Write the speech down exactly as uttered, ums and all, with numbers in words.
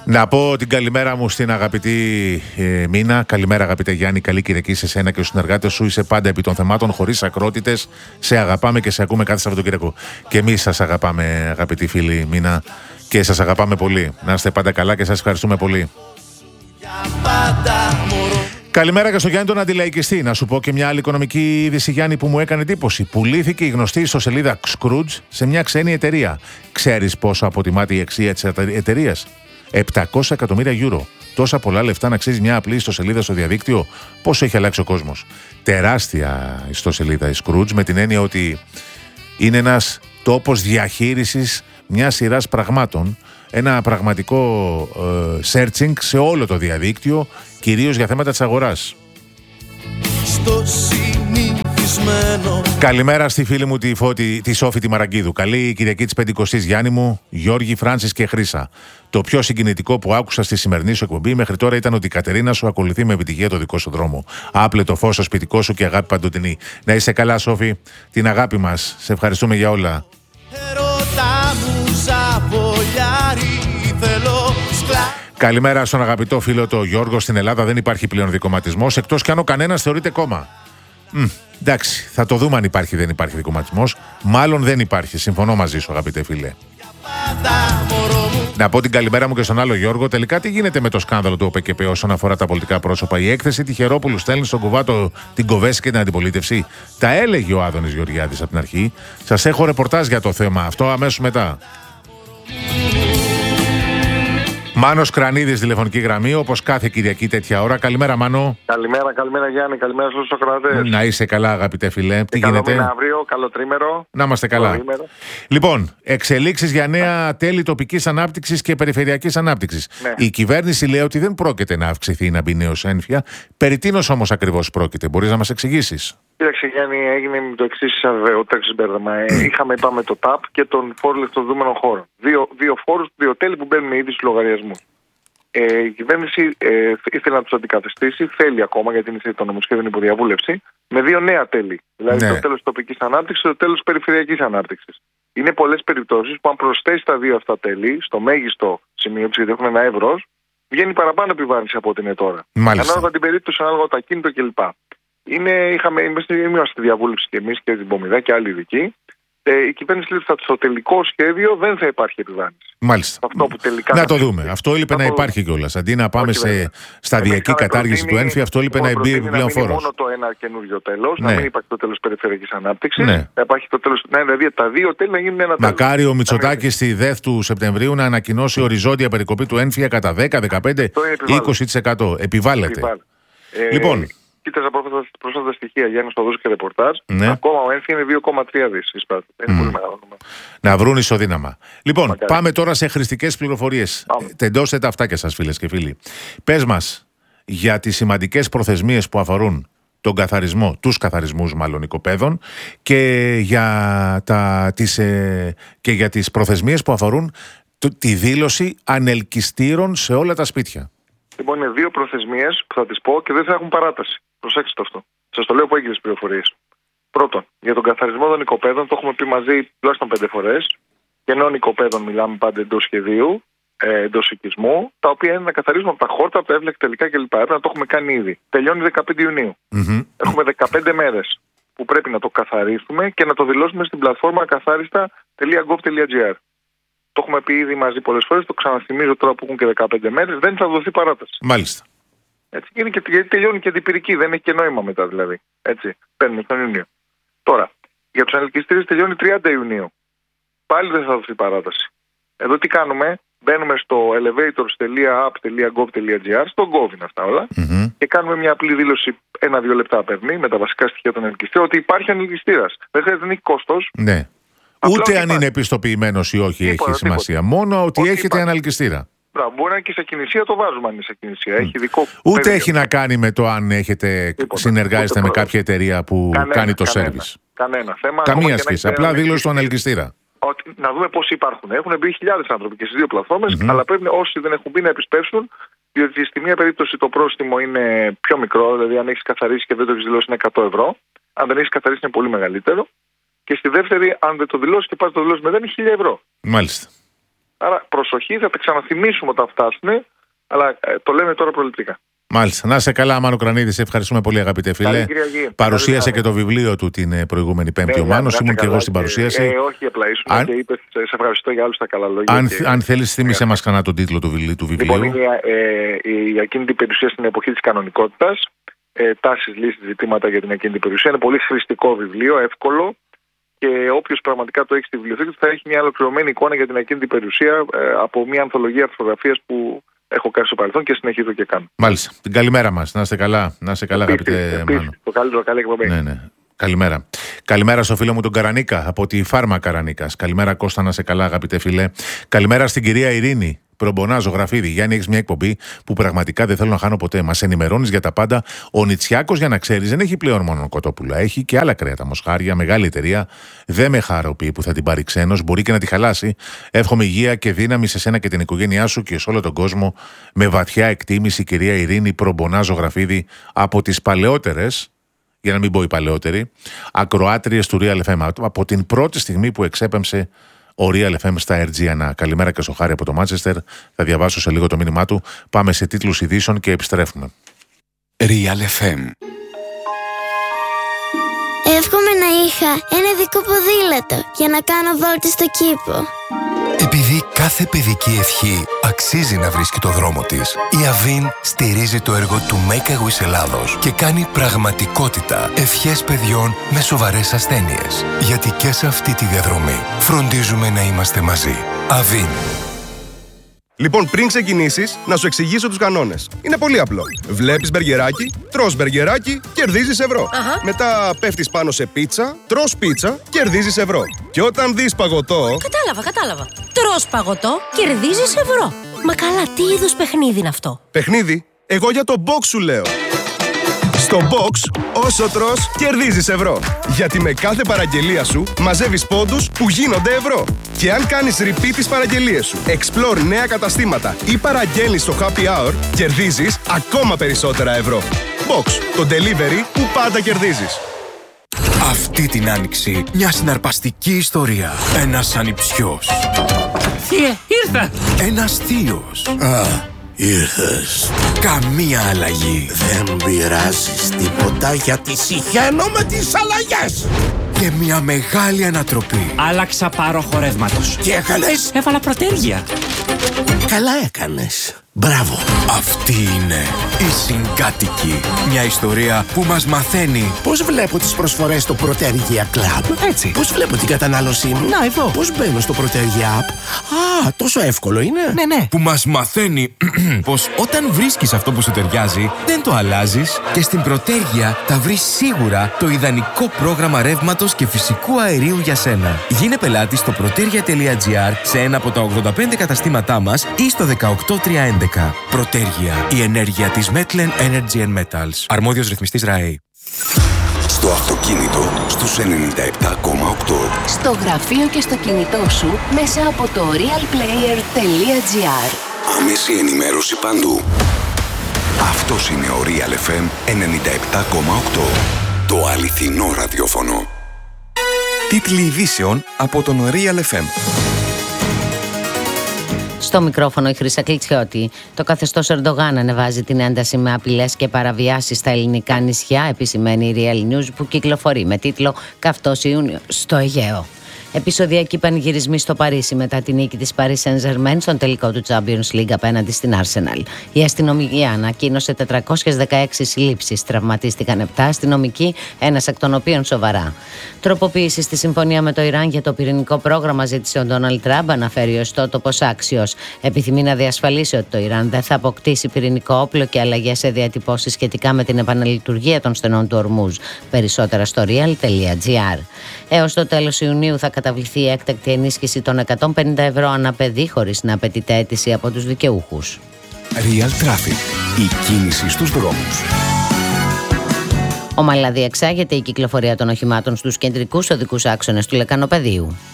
Να πω την καλημέρα μου στην αγαπητή ε, Μίνα. Καλημέρα, αγαπητέ Γιάννη. Καλή Κυριακή σε σένα και στους συνεργάτες σου. Είσαι πάντα επί των θεμάτων, χωρίς ακρότητες. Σε αγαπάμε και σε ακούμε κάθε Σαββατοκύριακο. Και εμείς σας αγαπάμε, αγαπητοί φίλοι Μίνα. Και σας αγαπάμε πολύ. Να είστε πάντα καλά και σας ευχαριστούμε πολύ. Καλημέρα και στο Γιάννη τον αντιλαϊκιστή. Να σου πω και μια άλλη οικονομική είδηση, Γιάννη, που μου έκανε εντύπωση. Πουλήθηκε η γνωστή ιστοσελίδα Scrooge σε μια ξένη εταιρεία. Ξέρεις πόσο αποτιμάται η αξία της εταιρείας? επτακόσια εκατομμύρια γιούρο. Τόσα πολλά λεφτά να αξίζει μια απλή ιστοσελίδα στο διαδίκτυο? Πόσο έχει αλλάξει ο κόσμος. Τεράστια ιστοσελίδα η Scrooge, με την έννοια ότι είναι ένας τόπος διαχείρισης μιας σειράς πραγμάτων. Ένα πραγματικό ε, searching σε όλο το διαδίκτυο, κυρίως για θέματα της αγοράς. Στο συνηθισμένο. Καλημέρα στη φίλη μου τη, Φώτη, τη Σόφη τη Μαραγκίδου. Καλή Κυριακή της Πεντηκοστής, Γιάννη μου, Γιώργη, Φράνσις και Χρύσα. Το πιο συγκινητικό που άκουσα στη σημερινή σου εκπομπή μέχρι τώρα ήταν ότι η Κατερίνα σου ακολουθεί με επιτυχία το δικό σου δρόμο. Άπλε το φως στο σπιτικό σου και αγάπη παντοτινή. Να είσαι καλά, Σόφη, την αγάπη μας. Σε ευχαριστούμε για όλα. Καλημέρα στον αγαπητό φίλο το Γιώργο. Στην Ελλάδα δεν υπάρχει πλέον δικομματισμός, εκτός κι αν ο κανένας θεωρείται κόμμα. Μ, εντάξει, θα το δούμε αν υπάρχει ή δεν υπάρχει δικομματισμός. Μάλλον δεν υπάρχει. Συμφωνώ μαζί σου, αγαπητέ φίλε. Να πω την καλημέρα μου και στον άλλο Γιώργο. Τελικά τι γίνεται με το σκάνδαλο του ΟΠΕΚΕΠ όσον αφορά τα πολιτικά πρόσωπα? Η έκθεση Τυχερόπουλου στέλνει στον κουβάτο την Κοβέση και την αντιπολίτευση. Τα έλεγε ο Άδωνης Γεωργιάδης από την αρχή. Σας έχω ρεπορτάζ για το θέμα αυτό αμέσως μετά. Μάνος Κρανίδης, τηλεφωνική γραμμή, όπως κάθε Κυριακή τέτοια ώρα. Καλημέρα, Μάνο. Καλημέρα, καλημέρα Γιάννη, καλημέρα στους ακροατές. Να είσαι καλά, αγαπητέ φιλέ. Τι καλό γίνεται? Καλό μήνα αύριο, καλό τρίμερο. Να είμαστε καλά. Λοιπόν, εξελίξεις για νέα τέλη τοπικής ανάπτυξης και περιφερειακής ανάπτυξης. Ναι. Η κυβέρνηση λέει ότι δεν πρόκειται να αυξηθεί, να μπει νέος ένφια. Περί τίνος όμως ακριβώς πρόκειται? Μπορείς να μας εξηγήσεις? Κοίταξε Γιάννη, έγινε με το εξής αβεβαιότητα, ξεμπέρδεμα. Ε, είχαμε, είπαμε, το ΤΑΠ και τον φόρο λεφτοδούμενων χώρων. Δύο, δύο φόρους, δύο τέλη που μπαίνουν ήδη στους λογαριασμούς. Ε, η κυβέρνηση ε, ήθελε να τους αντικαταστήσει, θέλει ακόμα, γιατί είναι το νομοσχέδιο υποδιαβούλευση, με δύο νέα τέλη. Δηλαδή ναι. Το τέλος τοπικής ανάπτυξης και το τέλος περιφερειακής ανάπτυξης. Είναι πολλές περιπτώσεις που αν προσθέσει τα δύο αυτά τέλη, στο μέγιστο σημείο, γιατί έχουμε ένα εύρος, βγαίνει παραπάνω επιβάρυνση από ό,τι είναι τώρα. Ανάλογα την περίπτωση, ανάλογα το ακίνητο κλπ. Είναι, είχαμε, είμαστε, είμαστε στη διαβούλευση και εμείς και την Πομιδά και άλλοι ειδικοί. Ε, η κυβέρνηση λέει ότι στο τελικό σχέδιο δεν θα υπάρχει επιβάρυνση. Μάλιστα. Αυτό που τελικά να το δούμε. Αυτό έλειπε να υπάρχει κιόλας. Αντί να πάμε σε σταδιακή κατάργηση του ένφη, αυτό έλειπε να μπει επιπλέον φόρος. Να μόνο το ένα καινούριο τέλος, ναι. Να μην υπάρχει το τέλος περιφερειακής ανάπτυξης. Ναι. Να υπάρχει το τέλος, ναι, δηλαδή τα δύο τέλη να γίνουν ένα τέλος. Μακάρι ο Μητσοτάκης στη ΔΕΘ του Σεπτεμβρίου να ανακοινώσει οριζόντια περικοπή του ένφια κατά δέκα, δεκαπέντε, είκοσι τοις εκατό. Επιβάλλεται. Λοιπόν. Κοίταζα πρόσφατα στοιχεία, Γιάννη, στο δώσω και ρεπορτάζ. Ναι. Ακόμα ο ένφι είναι δύο κόμμα τρία δισεκατομμύρια. Είναι mm. πολύ μεγάλο νούμερο. Να βρουν ισοδύναμα. Λοιπόν, Μακάρι. Πάμε τώρα σε χρηστικές πληροφορίες. Τεντώστε τα αυτάκια σας, φίλες και φίλοι. Πες μας για τις σημαντικές προθεσμίες που αφορούν τον καθαρισμό, τους καθαρισμούς μάλλον οικοπαίδων και για, τα, τις, ε, και για τις προθεσμίες που αφορούν το, τη δήλωση ανελκυστήρων σε όλα τα σπίτια. Λοιπόν, είναι δύο προθεσμίες που θα τις πω και δεν θα έχουν παράταση. Προσέξτε το αυτό. Σας το λέω που έχει τις πληροφορίες. Πρώτον, για τον καθαρισμό των οικοπαίδων το έχουμε πει μαζί τουλάχιστον πέντε φορές. Κενών οικοπαίδων μιλάμε πάντα εντός σχεδίου, εντός οικισμού, τα οποία είναι να καθαρίζουμε από τα χόρτα, από τα εύλεκτα τελικά κλπ. Πρέπει να το έχουμε κάνει ήδη. Τελειώνει δεκαπέντε Ιουνίου. Mm-hmm. Έχουμε δεκαπέντε μέρες που πρέπει να το καθαρίσουμε και να το δηλώσουμε στην πλατφόρμα καθάριστα τελεία γκοβ τελεία τζι άρ. Το έχουμε πει ήδη μαζί πολλές φορές, το ξαναθυμίζω τώρα που έχουν και δεκαπέντε μέρες, δεν θα δοθεί παράταση. Μάλιστα. Έτσι, είναι και, γιατί τελειώνει και αντιπυρική, δεν έχει και νόημα μετά δηλαδή. Έτσι, παίρνουμε στον Ιούνιο. Τώρα, για τους ανελκυστήρες τελειώνει τριάντα Ιουνίου. Πάλι δεν θα δοθεί παράταση. Εδώ τι κάνουμε, μπαίνουμε στο elevators τελεία app τελεία γκοβ τελεία τζι άρ, στο Gov είναι αυτά όλα, mm-hmm. και κάνουμε μια απλή δήλωση, ένα-δύο λεπτά παίρνει, με τα βασικά στοιχεία των ανελκυστήρων, ότι υπάρχει ανελκυστήρας. Δεν χρειάζεται, δεν έχει κόστος. Ναι. Ούτε αν είναι επιστοποιημένος ή όχι τίποτα, έχει σημασία. Τίποτα. Μόνο ότι, ότι έχετε υπάρχει. Αναλκυστήρα. Μπράβο, μπορεί να είναι και σε κινησία, το βάζουμε αν είναι σε κινησία. Mm. Έχει δικό Ούτε πεδίο. Έχει να κάνει με το αν έχετε τίποτα, συνεργάζεστε με κάποια εταιρεία που κανένα, κάνει το σέρβις. Κανένα θέμα. Καμία σχέση. Απλά δήλωση του αναλκυστήρα. Ότι, να δούμε πόσοι υπάρχουν. Έχουν μπει χιλιάδες άνθρωποι και στις δύο πλατφόρμες, mm-hmm. αλλά πρέπει όσοι δεν έχουν μπει να επισπεύσουν, διότι στη μία περίπτωση το πρόστιμο είναι πιο μικρό, δηλαδή αν έχεις καθαρίσει και δεν το έχεις δηλώσει είναι εκατό ευρώ. Αν δεν έχεις καθαρίσει είναι πολύ μεγαλύτερο. Και στη δεύτερη, αν δεν το δηλώσει και πας το δηλώσει μετά, είναι χίλια ευρώ. Μάλιστα. Άρα προσοχή, θα τα ξαναθυμίσουμε όταν φτάσουν, αλλά ε, το λέμε τώρα προληπτικά. Μάλιστα. Να είσαι καλά, Μάνο Κρανίδη. Σε ευχαριστούμε πολύ, αγαπητέ φίλε. Παρουσίασε και το βιβλίο του την προηγούμενη Πέμπτη ο Μάνος. Ήμουν και εγώ στην παρουσίαση. Ε, όχι, απλά ήσουν αν... και είπες, σε ευχαριστώ για όλους τα καλά λόγια. Αν, και... αν θέλεις, θύμισε μας ξανά τον τίτλο του βιβλίου. Του βιβλίου. Λοιπόν, είναι ε, η ακίνητη περιουσία στην εποχή της κανονικότητας. Ε, τάσεις, λύσεις, ζητήματα για την ακίνητη περιουσία. Είναι πολύ χρηστικό βιβλίο, εύκολο. Και όποιος πραγματικά το έχει στη βιβλιοθήκη του θα έχει μια ολοκληρωμένη εικόνα για την ακίνητη περιουσία ε, από μια ανθολογία αρθρογραφίας που έχω κάνει στο παρελθόν και συνεχίζω και κάνω. Μάλιστα. Την καλημέρα μας. Να είστε καλά, να είστε καλά, αγαπητέ Μάνο. Το καλύτερο, καλή εκπομπή. Ναι, ναι. Καλημέρα. Καλημέρα στο φίλο μου τον Καρανίκα από τη Φάρμα Καρανίκας. Καλημέρα, Κώστα, να είσαι καλά, αγαπητέ φίλε. Καλημέρα στην κυρία Ειρήνη. Προμπονα Ζωγραφίδη. Γιάννη, έχεις μια εκπομπή που πραγματικά δεν θέλω να χάνω ποτέ. Μας ενημερώνεις για τα πάντα. Ο Νητσιάκος, για να ξέρεις, δεν έχει πλέον μόνο κοτόπουλα. Έχει και άλλα κρέατα, μοσχάρια, μεγάλη εταιρεία. Δεν με χαροποιεί που θα την πάρει ξένος. Μπορεί και να τη χαλάσει. Εύχομαι υγεία και δύναμη σε σένα και την οικογένειά σου και σε όλο τον κόσμο. Με βαθιά εκτίμηση, κυρία Ειρήνη Προμπονα Ζωγραφίδη, από τις παλαιότερες, για να μην πω οι παλαιότεροι, ακροάτριες του Real εφ εμ. Από την πρώτη στιγμή που εξέπεμψε ο Real εφ εμ στα αρ τζι ένα. Καλημέρα και στο Χάρη από το Μάντσεστερ. Θα διαβάσω σε λίγο το μήνυμά του. Πάμε σε τίτλους ειδήσεων και επιστρέφουμε. Real εφ εμ. Εύχομαι να είχα ένα δικό ποδήλατο για να κάνω βόλτες στο κήπο. Επειδή κάθε παιδική ευχή αξίζει να βρίσκει το δρόμο της, η Αβίν στηρίζει το έργο του Make a Wish Ελλάδος και κάνει πραγματικότητα ευχές παιδιών με σοβαρές ασθένειες. Γιατί και σε αυτή τη διαδρομή φροντίζουμε να είμαστε μαζί. Αβίν. Λοιπόν, πριν ξεκινήσεις, να σου εξηγήσω τους κανόνες. Είναι πολύ απλό. Βλέπεις μπεργκεράκι, τρως μπεργκεράκι, κερδίζεις ευρώ. Αχα. Μετά πέφτεις πάνω σε πίτσα, τρως πίτσα, κερδίζεις ευρώ. Και όταν δεις παγωτό... Κατάλαβα, κατάλαβα. Τρως παγωτό, κερδίζεις ευρώ. Μα καλά, τι είδους παιχνίδι είναι αυτό? Παιχνίδι, εγώ για το box σου λέω. Στο box, όσο τρως, κερδίζεις ευρώ. Γιατί με κάθε παραγγελία σου μαζεύεις πόντους που γίνονται ευρώ. Και αν κάνεις repeat τις παραγγελίες σου, explore νέα καταστήματα ή παραγγέλνεις στο happy hour, κερδίζεις ακόμα περισσότερα ευρώ. Box, το delivery που πάντα κερδίζεις. Αυτή την άνοιξη, μια συναρπαστική ιστορία. Ένας ανιψιός. Θείε, ήρθα! Ένας θείος. Α, ήρθες. Καμία αλλαγή. Δεν πειράζεις τίποτα γιατί συχαίνω με τις αλλαγές. Και μια μεγάλη ανατροπή. Άλλαξα πάροχο ρεύματος. Τι έκανες? Έβαλα προτέρια. Καλά έκανες. Μπράβο. Αυτή είναι η Συγκάτοικη. Μια ιστορία που μας μαθαίνει Πώς βλέπω τις προσφορές στο Protergia Club. έτσι. Πώς βλέπω την κατανάλωσή μου. Να, εδώ. Πώς μπαίνω στο Protergia App. Α, τόσο εύκολο είναι. Ναι, ναι. Που μας μαθαίνει πως όταν βρίσκεις αυτό που σου ταιριάζει, δεν το αλλάζεις και στην Protergia θα βρεις σίγουρα το ιδανικό πρόγραμμα ρεύματος και φυσικού αερίου για σένα. Γίνε πελάτη στο protergia τελεία τζι άρ σε ένα από τα ογδόντα πέντε καταστήματά μας ή στο δεκαοκτώ τριακόσια έντεκα. Protergia, η ενέργεια της Metlen Energy and Metals. Αρμόδιος ρυθμιστής ΡΑΕ. Στο αυτοκίνητο, στους ενενήντα επτά κόμμα οκτώ. Στο γραφείο και στο κινητό σου, μέσα από το realplayer τελεία τζι άρ. Άμεση ενημέρωση παντού. Αυτός είναι ο Real εφ εμ ενενήντα επτά κόμμα οκτώ. Το αληθινό ραδιόφωνο. Τίτλοι ειδήσεων από τον Real εφ εμ. Στο μικρόφωνο η Χρύσα Κλιτσιώτη. Το καθεστώς Ερντογάν ανεβάζει την ένταση με απειλές και παραβιάσεις στα ελληνικά νησιά, επισημαίνει η Real News που κυκλοφορεί με τίτλο «Καυτός Ιούνιος στο Αιγαίο». Επεισοδιακοί πανηγυρισμοί στο Παρίσι μετά την νίκη της Paris Saint-Germain στον τελικό του Champions League απέναντι στην Arsenal. Η αστυνομία ανακοίνωσε τετρακόσιες δεκαέξι συλλήψεις, τραυματίστηκαν επτά αστυνομικοί, ένας εκ των οποίων σοβαρά. Τροποποίηση στη συμφωνία με το Ιράν για το πυρηνικό πρόγραμμα ζήτησε ο Ντόναλντ Τραμπ, αναφέρει ο ιστότοπος Axios. Επιθυμεί να διασφαλίσει ότι το Ιράν δεν θα αποκτήσει πυρηνικό όπλο και αλλαγές σε διατυπώσεις σχετικά με την επαναλειτουργία των στενών του Ορμούζ. Περισσότερα στο real τελεία τζι άρ. Έως το τέλος Ιουνίου θα καταβληθεί η έκτακτη ενίσχυση των εκατόν πενήντα ευρώ ανά παιδί χωρίς να απαιτείται αίτηση από τους δικαιούχους. Real Traffic. Η κίνηση στους δρόμους. Ομαλά διεξάγεται η κυκλοφορία των οχημάτων στους κεντρικούς οδικούς άξονες του Λεκανοπεδίου.